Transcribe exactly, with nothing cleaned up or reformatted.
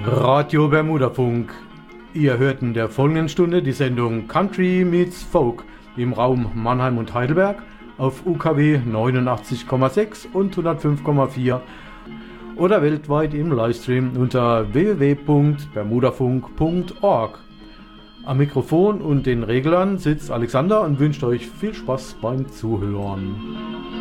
Radio Bermudafunk. Ihr hört in der folgenden Stunde die Sendung Country Meets Folk im Raum Mannheim und Heidelberg auf U K W neunundachtzig Komma sechs und hundertfünf Komma vier oder weltweit im Livestream unter w w w punkt bermudafunk punkt org. Am Mikrofon und den Reglern sitzt Alexander und wünscht euch viel Spaß beim Zuhören.